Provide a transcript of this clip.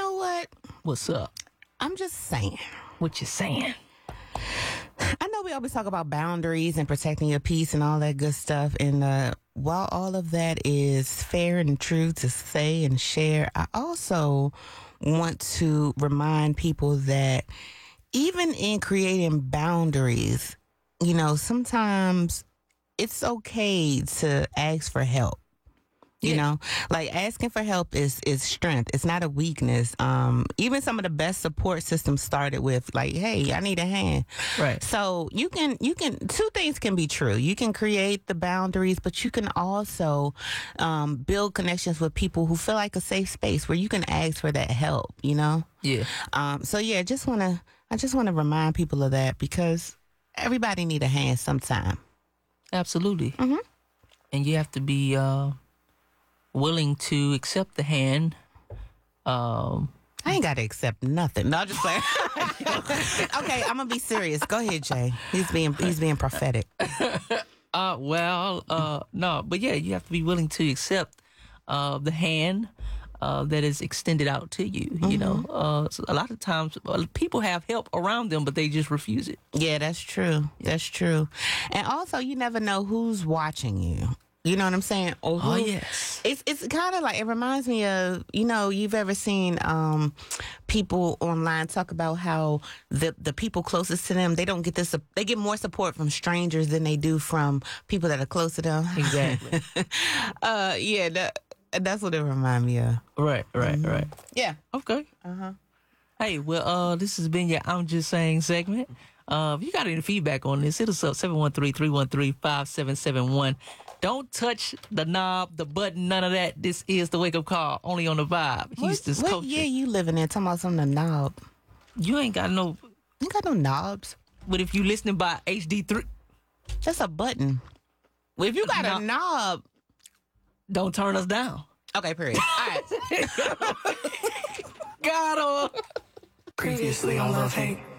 know what? What's up? I'm just saying. What you saying? I know we always talk about boundaries and protecting your peace and all that good stuff. And while all of that is fair and true to say and share, I also want to remind people that even in creating boundaries, you know, sometimes it's okay to ask for help. You know, like asking for help is strength. It's not a weakness. Even some of the best support systems started with like, hey, I need a hand. Right. So you can two things can be true. You can create the boundaries, but you can also build connections with people who feel like a safe space where you can ask for that help, you know? Yeah. So yeah, I just wanna remind people of that because everybody need a hand sometime. Absolutely. Mm-hmm. And you have to be willing to accept the hand. I ain't got to accept nothing. No, I'm just playing. Okay, I'm gonna be serious. Go ahead, Jay. He's being prophetic. No, but yeah, you have to be willing to accept the hand that is extended out to you. Mm-hmm. You know, so a lot of times people have help around them, but they just refuse it. Yeah, that's true. Yeah. That's true. And also, you never know who's watching you. You know what I'm saying? Or who, yes. It's kind of like, it reminds me of, you know, you've ever seen people online talk about how the people closest to them, they don't get this, they get more support from strangers than they do from people that are close to them. Exactly. Yeah, that's what it reminds me of. Right. Yeah. Okay. Hey, well, this has been your I'm Just Saying segment. If you got any feedback on this, hit us up 713-313-5771. Don't touch the knob, the button, none of that. This is the Wake Up Call, only on the Vibe. Houston's what culture. year you living in? Talking about some of the knob. You ain't got no... You ain't got no knobs. But if you listening by HD3... That's a button. Well, if you got a knob... Don't turn us down. Okay, period. All right. Got her. Previously on Love Hate.